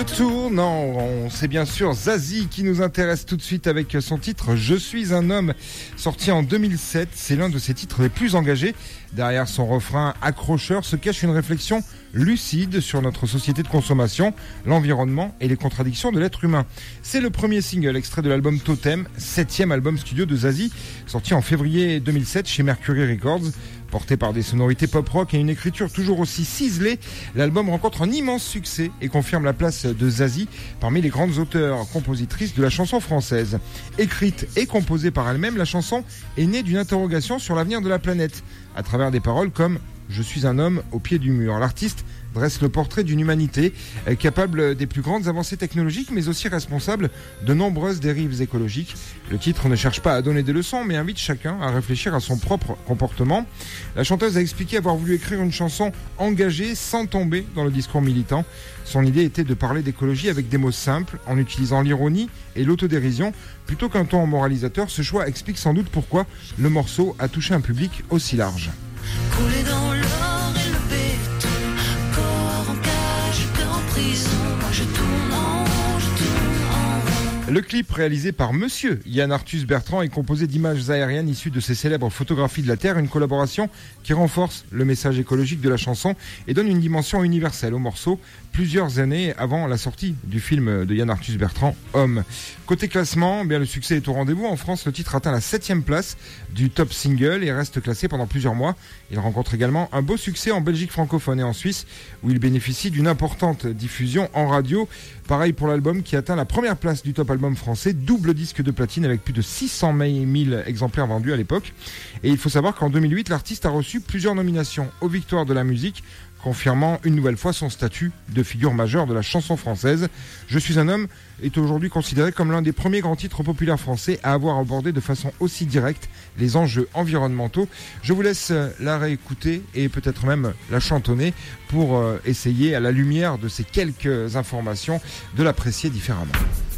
retour, non, c'est bien sûr Zazie qui nous intéresse tout de suite avec son titre « Je suis un homme », sorti en 2007. C'est l'un de ses titres les plus engagés. Derrière son refrain accrocheur se cache une réflexion lucide sur notre société de consommation, l'environnement et les contradictions de l'être humain. C'est le premier single extrait de l'album Totem, 7e album studio de Zazie, sorti en février 2007 chez Mercury Records. Porté par des sonorités pop-rock et une écriture toujours aussi ciselée, l'album rencontre un immense succès et confirme la place de Zazie parmi les grandes auteurs-compositrices de la chanson française. Écrite et composée par elle-même, la chanson est née d'une interrogation sur l'avenir de la planète, à travers des paroles comme « Je suis un homme au pied du mur ». L'artiste dresse le portrait d'une humanité capable des plus grandes avancées technologiques, mais aussi responsable de nombreuses dérives écologiques. Le titre ne cherche pas à donner des leçons, mais invite chacun à réfléchir à son propre comportement. La chanteuse a expliqué avoir voulu écrire une chanson engagée sans tomber dans le discours militant. Son idée était de parler d'écologie avec des mots simples, en utilisant l'ironie et l'autodérision, plutôt qu'un ton moralisateur. Ce choix explique sans doute pourquoi le morceau a touché un public aussi large. Couler dans l'or et le béton, corps en cage, cœur en prison. Moi je tourne en rond, je tourne en rond. Le clip réalisé par Monsieur Yann Arthus Bertrand est composé d'images aériennes issues de ses célèbres photographies de la Terre, une collaboration qui renforce le message écologique de la chanson et donne une dimension universelle au morceau, plusieurs années avant la sortie du film de Yann Arthus Bertrand, Homme. Côté classement, eh bien le succès est au rendez-vous. En France, le titre atteint la 7e place du top single et reste classé pendant plusieurs mois. Il rencontre également un beau succès en Belgique francophone et en Suisse, où il bénéficie d'une importante diffusion en radio. Pareil pour l'album qui atteint la première place du top album français, double disque de platine avec plus de 600 000 exemplaires vendus à l'époque. Et il faut savoir qu'en 2008, l'artiste a reçu plusieurs nominations aux Victoires de la musique, confirmant une nouvelle fois son statut de figure majeure de la chanson française. Je suis un homme est aujourd'hui considéré comme l'un des premiers grands titres populaires français à avoir abordé de façon aussi directe les enjeux environnementaux. Je vous laisse la réécouter et peut-être même la chantonner pour essayer, à la lumière de ces quelques informations, de l'apprécier différemment.